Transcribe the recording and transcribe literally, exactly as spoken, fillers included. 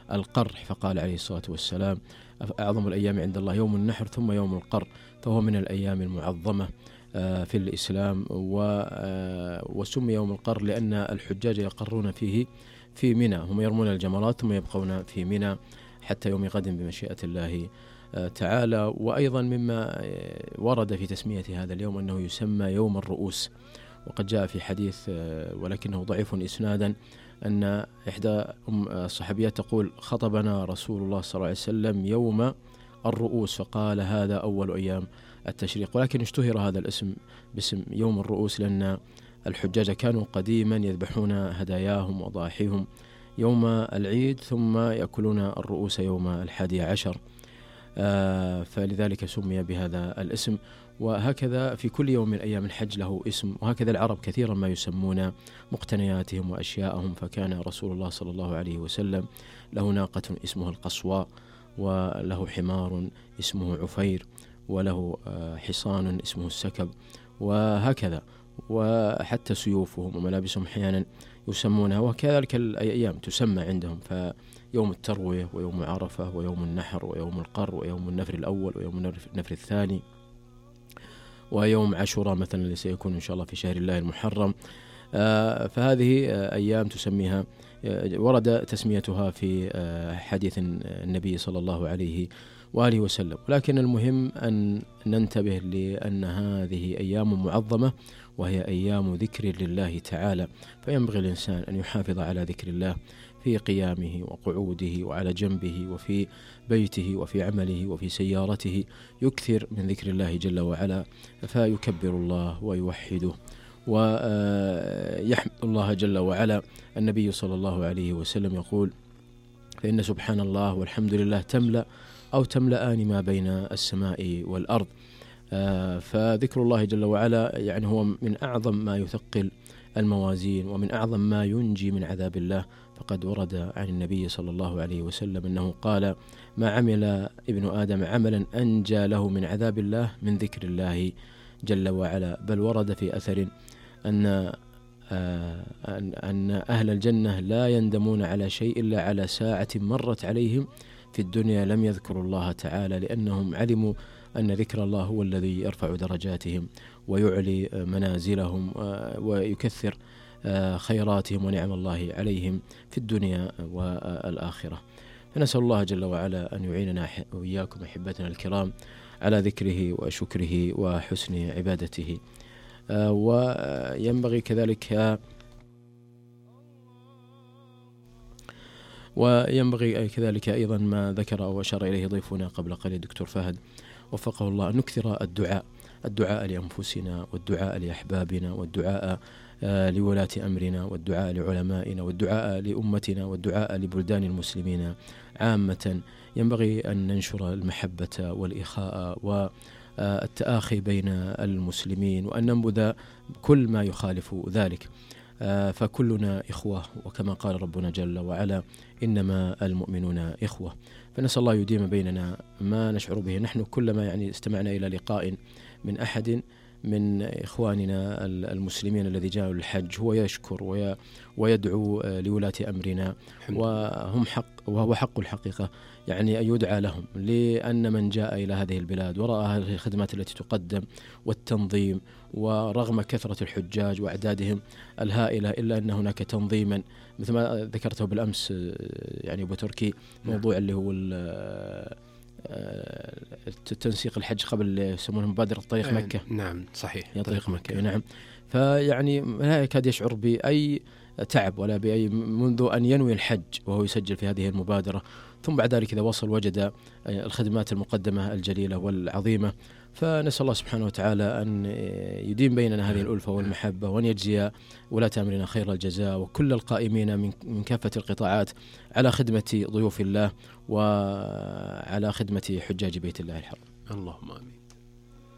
القرح، فقال عليه الصلاة والسلام: أعظم الأيام عند الله يوم النحر ثم يوم القر، فهو من الأيام المعظمة في الإسلام. وسمي يوم القر لأن الحجاج يقرون فيه في منى، هم يرمون الجمرات ثم يبقون في منى حتى يوم غد بمشيئة الله تعالى. وأيضا مما ورد في تسمية هذا اليوم أنه يسمى يوم الرؤوس، وقد جاء في حديث ولكنه ضعيف إسنادا أن إحدى الصحابيات تقول: خطبنا رسول الله صلى الله عليه وسلم يوم الرؤوس، فقال: هذا أول أيام التشريق. ولكن اشتهر هذا الاسم باسم يوم الرؤوس لأن الحجاج كانوا قديما يذبحون هداياهم وضاحيهم يوم العيد ثم يأكلون الرؤوس يوم الحادي عشر، آه فلذلك سمي بهذا الاسم. وهكذا في كل يوم من أيام الحج له اسم، وهكذا العرب كثيرا ما يسمون مقتنياتهم وأشياءهم. فكان رسول الله صلى الله عليه وسلم له ناقة اسمها القصواء، وله حمار اسمه عفير، وله حصان اسمه السكب، وهكذا. وحتى سيوفهم وملابسهم أحيانا يسمونها، وكذلك الأيام تسمى عندهم، فيوم التروية ويوم عرفة ويوم النحر ويوم القر ويوم النفر الأول ويوم النفر الثاني ويوم عاشوراء مثلا اللي سيكون إن شاء الله في شهر الله المحرم. آه فهذه آه أيام تسميها، آه ورد تسميتها في آه حديث النبي صلى الله عليه وآله وسلم. ولكن المهم أن ننتبه لأن هذه أيام معظمة، وهي أيام ذكر لله تعالى، فينبغي الإنسان أن يحافظ على ذكر الله في قيامه وقعوده وعلى جنبه وفي بيته وفي عمله وفي سيارته، يكثر من ذكر الله جل وعلا، فيكبر الله ويوحده ويحمد الله جل وعلا. النبي صلى الله عليه وسلم يقول: فإن سبحان الله والحمد لله تملأ أو تملأان ما بين السماء والأرض. فذكر الله جل وعلا يعني هو من أعظم ما يثقل الموازين ومن أعظم ما ينجي من عذاب الله. فقد ورد عن النبي صلى الله عليه وسلم أنه قال: ما عمل ابن آدم عملا أنجى له من عذاب الله من ذكر الله جل وعلا. بل ورد في أثر أن أن أهل الجنة لا يندمون على شيء إلا على ساعة مرت عليهم في الدنيا لم يذكروا الله تعالى، لأنهم علموا أن ذكر الله هو الذي يرفع درجاتهم ويعلي منازلهم ويكثر خيراتهم ونعم الله عليهم في الدنيا والآخرة. فنسأل الله جل وعلا أن يعيننا وإياكم أحبتنا الكرام على ذكره وشكره وحسن عبادته. وينبغي كذلك وينبغي كذلك أيضا ما ذكر أو أشار إليه ضيفنا قبل قليل الدكتور فهد وفقه الله، أن نكثر الدعاء الدعاء لأنفسنا والدعاء لأحبابنا والدعاء لولاة أمرنا والدعاء لعلمائنا والدعاء لأمتنا والدعاء لبلدان المسلمين عامة. ينبغي أن ننشر المحبة والإخاء والتآخي بين المسلمين، وأن ننبذ كل ما يخالف ذلك، فكلنا إخوة، وكما قال ربنا جل وعلا: إنما المؤمنون إخوة. فنسأل الله يديم بيننا ما نشعر به. نحن كلما يعني استمعنا إلى لقاء من أحد من إخواننا المسلمين الذي جاءوا للحج هو يشكر ويدعو لولاة أمرنا، وهم حق وهو حق الحقيقة يعني أن يدعى لهم، لأن من جاء إلى هذه البلاد ورأى هذه الخدمات التي تقدم والتنظيم، ورغم كثرة الحجاج وأعدادهم الهائلة إلا أن هناك تنظيما مثل ما ذكرته بالأمس يعني أبو تركي، موضوع اللي هو تنسيق الحج قبل يسمونه مبادرة طريق مكة. نعم صحيح، يا طريق مكة, مكة. نعم. فيعني لا يكاد يشعر بأي تعب ولا بأي منذ أن ينوي الحج وهو يسجل في هذه المبادرة، ثم بعد ذلك إذا وصل وجد الخدمات المقدمة الجليلة والعظيمة. فنسأل الله سبحانه وتعالى أن يديم بيننا هذه الألفة والمحبة، وأن يجزي ولاة أمرنا خير الجزاء، وكل القائمين من كافة القطاعات على خدمة ضيوف الله وعلى خدمة حجاج بيت الله الحرام. اللهم آمين.